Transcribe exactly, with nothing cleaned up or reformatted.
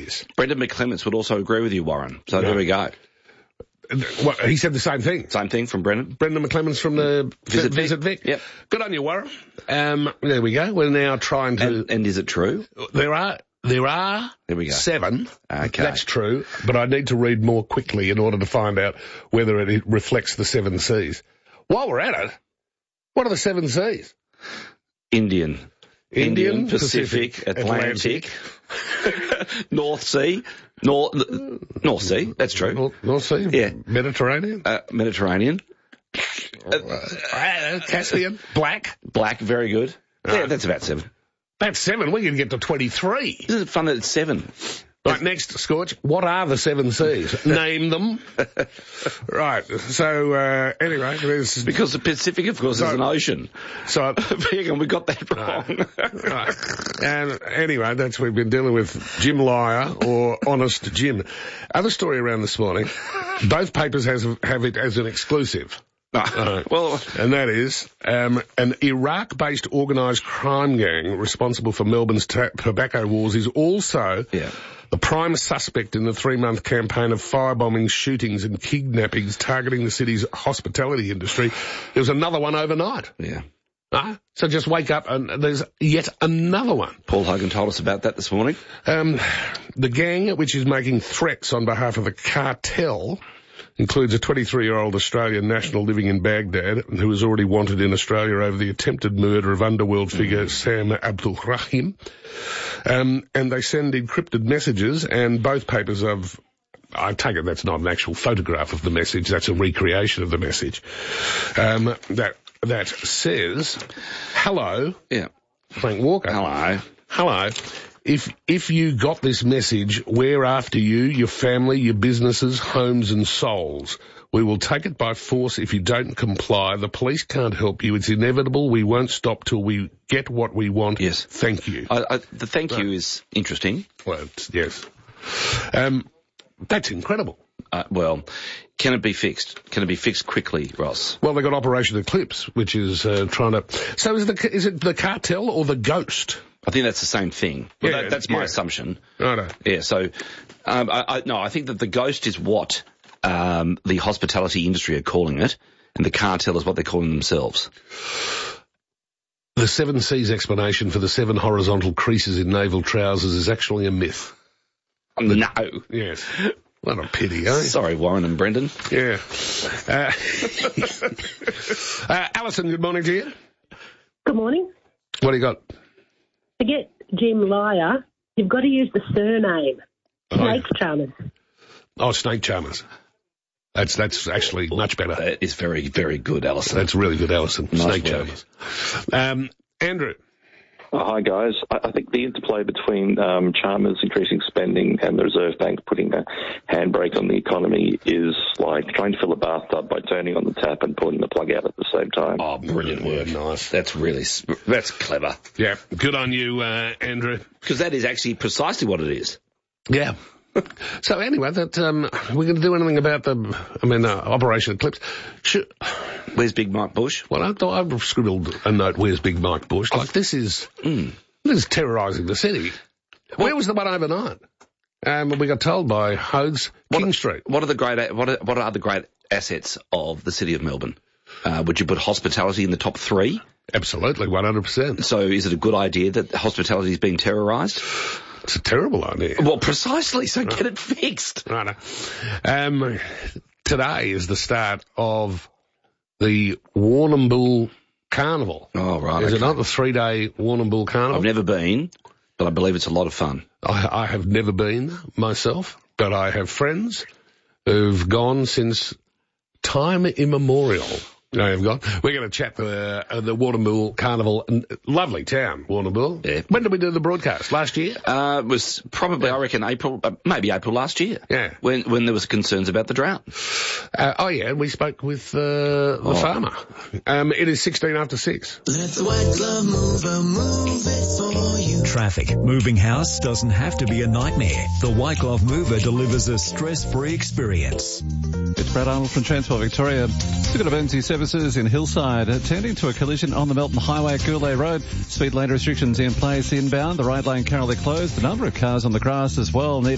C's. Brendan McClements would also agree with you, Warren. So No. there we go. Well, he said the same thing. Same thing from Brendan. Brendan McClements from the Visit Vic. Visit Vic. Yep. Good on you, Warren. Um, there we go. We're now trying to... And, and is it true? There are... There are There we go. seven. Okay. That's true, but I need to read more quickly in order to find out whether it reflects the seven C's. While we're at it, what are the seven C's? Indian. Indian, Pacific, Pacific, Atlantic, North Sea, North, North Sea, that's true. North, North Sea? Yeah. Mediterranean? Uh, Mediterranean. Uh, Caspian? Black? Black, very good. Yeah, that's about seven. That's seven. We can get to twenty-three. Isn't it fun that it's seven? Right, next, Scorch. What are the seven C's? Name them. Right, so, uh, anyway, there's... Because the Pacific, of course, So- is an ocean. So, And we got that wrong. right. And anyway, that's we've been dealing with Jim Liar or Honest Jim. Other story around this morning. Both papers has, have it as an exclusive. Uh, well, And that is um, an Iraq-based organised crime gang responsible for Melbourne's ta- tobacco wars is also yeah. the prime suspect in the three-month campaign of firebombings, shootings and kidnappings targeting the city's hospitality industry. There was another one overnight. Yeah. Uh, so just wake up and there's yet another one. Paul Hogan told us about that this morning. Um, the gang, which is making threats on behalf of the cartel, includes a twenty-three-year-old Australian national living in Baghdad who is already wanted in Australia over the attempted murder of underworld figure mm. Sam Abdul Rahim. Um, and they send encrypted messages, and both papers have... I take it that's not an actual photograph of the message, that's a recreation of the message. Um, that that says, hello, Yeah. Frank Walker. Hello. Hello. If if you got this message, we're after you, your family, your businesses, homes and souls. We will take it by force if you don't comply. The police can't help you. It's inevitable. We won't stop till we get what we want. Yes. Thank you. I, I, the thank you is interesting. Well, it's, yes. Um, that's incredible. Uh, well, can it be fixed? Can it be fixed quickly, Ross? Well, they got Operation Eclipse, which is uh, trying to... So is, the, is it the cartel or the ghost? I think that's the same thing. Well, Yeah, that, that's my yeah. assumption. Righto. Yeah, so, um, I, I, no, I think that the ghost is what um, the hospitality industry are calling it, and the cartel is what they're calling themselves. The seven C's explanation for the seven horizontal creases in naval trousers is actually a myth. No. Yes. What a pity, eh? Sorry, Warren and Brendan. Yeah. Uh, uh, Alison, good morning to you. Good morning. What do you got? Forget Jim Liar. You've got to use the surname. Snake Charmers. Oh, Snake Charmers. That's that's actually much better. That is very, very good, Alison. That's really good, Alison. Nice Snake work. Charmers. Um, Andrew. Uh, hi, guys. I, I think the interplay between um, Chalmers increasing spending and the Reserve Bank putting a handbrake on the economy is like trying to fill a bathtub by turning on the tap and pulling the plug out at the same time. Oh, brilliant work. Yeah, nice. That's really, s- that's clever. Yeah, good on you, uh, Andrew. Because that is actually precisely what it is. Yeah. So anyway, that um, we're going to do anything about the, I mean, uh, Operation Eclipse. Should, Where's Big Mike Bush? well, I, I've scribbled a note, where's Big Mike Bush? Like, this is, Mm. this is terrorising the city. Where was the one overnight? Um, we got told by Hodes, King Street. What are the great, what are, what are the great assets of the city of Melbourne? Uh, would you put hospitality in the top three? Absolutely, one hundred percent. So is it a good idea that hospitality is being terrorised? It's a terrible idea. Well, precisely, so get it fixed. Right. Um, today is the start of the Warrnambool Carnival. Oh, right. Is okay. it not the three-day Warrnambool Carnival? I've never been, but I believe it's a lot of fun. I, I have never been myself, but I have friends who've gone since time immemorial. I have gone. We're going to chat the uh, the Warrnambool Carnival. Lovely town, Warrnambool. Yeah. When did we do the broadcast? Last year? Uh, it was probably, I reckon, April, uh, maybe April last year. Yeah. When when there was concerns about the drought. Uh, oh, yeah, and we spoke with uh, the Oh. farmer. Um, it is sixteen after six. Let the white glove mover move it for you. Traffic. Moving house doesn't have to be a nightmare. The White Glove Mover delivers a stress-free experience. It's Brad Arnold from Transport Victoria. We've got emergency services in Hillside attending to a collision on the Melton Highway at Goulet Road. Speed lane restrictions in place inbound. The right lane currently closed. The number of cars on the grass as well need